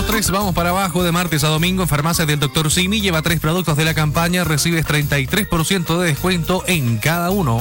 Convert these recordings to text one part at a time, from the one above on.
3 vamos para abajo de martes a domingo en farmacias del Dr. Simi. Lleva 3 productos de la campaña, recibes 33% de descuento en cada uno.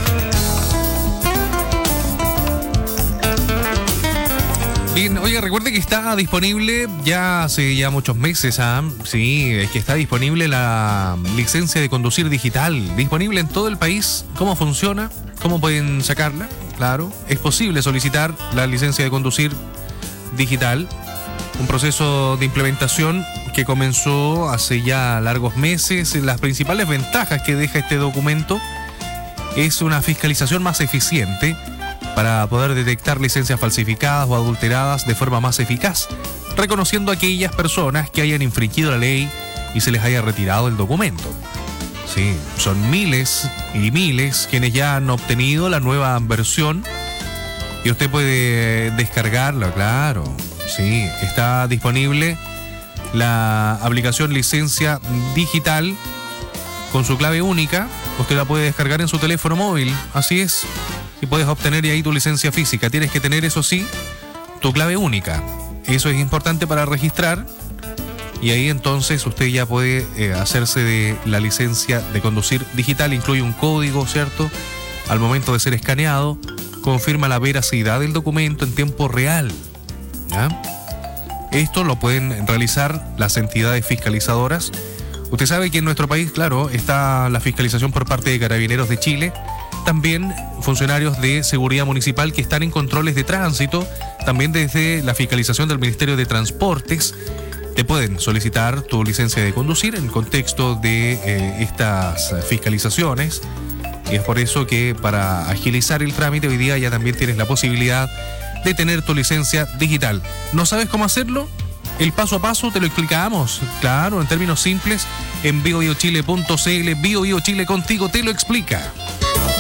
Bien, oye, recuerde que está disponible ya hace muchos meses, sí, es que está disponible la licencia de conducir digital, disponible en todo el país. ¿Cómo funciona? ¿Cómo pueden sacarla? Claro, es posible solicitar la licencia de conducir digital, un proceso de implementación que comenzó hace ya largos meses. Las principales ventajas que deja este documento es una fiscalización más eficiente para poder detectar licencias falsificadas o adulteradas de forma más eficaz, reconociendo a aquellas personas que hayan infringido la ley y se les haya retirado el documento. Sí, son miles y miles quienes ya han obtenido la nueva versión y usted puede descargarla, claro. Sí, está disponible la aplicación Licencia Digital con su clave única. Usted la puede descargar en su teléfono móvil, así es. Y puedes obtener ahí tu licencia física. Tienes que tener, eso sí, tu clave única. Eso es importante para registrar. Y ahí entonces usted ya puede hacerse de la licencia de conducir digital. Incluye un código, ¿cierto? Al momento de ser escaneado, confirma la veracidad del documento en tiempo real, ¿ya? Esto lo pueden realizar las entidades fiscalizadoras. Usted sabe que en nuestro país, claro, está la fiscalización por parte de Carabineros de Chile. También funcionarios de seguridad municipal que están en controles de tránsito, también desde la fiscalización del Ministerio de Transportes, te pueden solicitar tu licencia de conducir en contexto de estas fiscalizaciones. Y es por eso que para agilizar el trámite hoy día ya también tienes la posibilidad de tener tu licencia digital. ¿No sabes cómo hacerlo? El paso a paso te lo explicamos, claro, en términos simples, en biobiochile.cl. Bio Chile contigo te lo explica.